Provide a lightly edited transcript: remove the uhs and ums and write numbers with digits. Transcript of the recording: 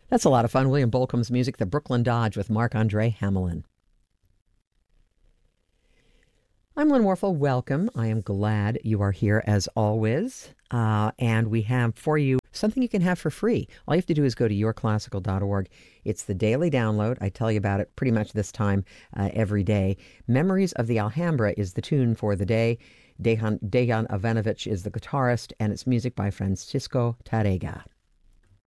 That's a lot of fun. William Bolcom's music, the Brooklyn Dodge with Marc-Andre Hamelin. I'm Lynn Warfel. Welcome. I am glad you are here as always. And we have for you something you can have for free. All you have to do is go to yourclassical.org. It's the daily download. I tell you about it pretty much this time every day. Memories of the Alhambra is the tune for the day. Dejan Ivanovic is the guitarist, and it's music by Francisco Tarrega.